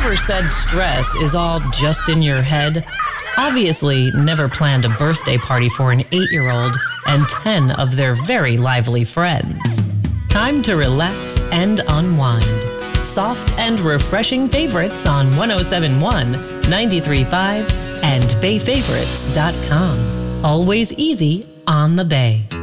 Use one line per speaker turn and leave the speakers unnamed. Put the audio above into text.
Whoever said stress is all just in your head obviously never planned a birthday party for an 8-year-old and 10 of their very lively friends. Time to relax and unwind. Soft and refreshing favorites on 107.1, 93.5, and BayFavorites.com. Always easy on the Bay.